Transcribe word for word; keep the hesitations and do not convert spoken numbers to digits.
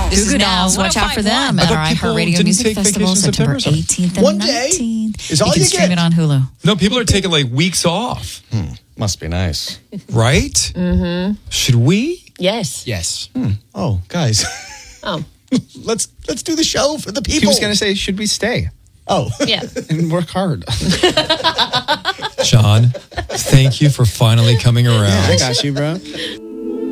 This Goo Goo Dolls, watch out for them I at thought our people iHeartRadio didn't Music take Festival, vacation in September September. eighteenth and One day nineteenth. is all you can you stream get. it on Hulu. No, people are taking like weeks off, Must be nice. right? Mm-hmm. Should we? Yes. Yes. Oh, guys, Oh, let's let's do the show for the people. He was going to say, should we stay Oh, yeah. and work hard? Sean, thank you for finally coming around. I got you, bro.